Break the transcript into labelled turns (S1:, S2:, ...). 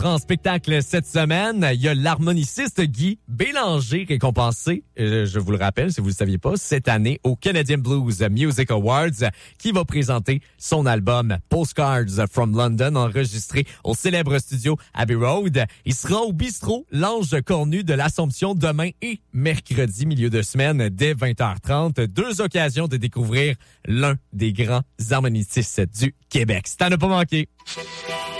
S1: En spectacle cette semaine, il y a l'harmoniciste Guy Bélanger récompensé, je vous le rappelle si vous ne le saviez pas, cette année au Canadian Blues Music Awards qui va présenter son album Postcards from London enregistré au célèbre studio Abbey Road. Il sera au bistrot L'Ange Cornu de l'Assomption demain et mercredi milieu de semaine dès 20h30. Deux occasions de découvrir l'un des grands harmonistes du Québec. C'est à ne pas manquer.